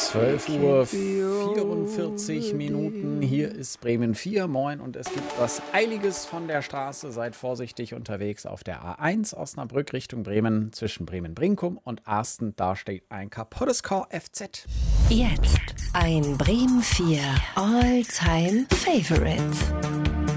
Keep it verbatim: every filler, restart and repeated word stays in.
zwölf Uhr vierundvierzig Minuten. Hier ist Bremen vier. Moin, und es gibt was Eiliges von der Straße. Seid vorsichtig unterwegs auf der A eins Osnabrück Richtung Bremen. Zwischen Bremen-Brinkum und Arsten, da steht ein kaputtes F Z. Jetzt ein Bremen vier All-Time Favorite.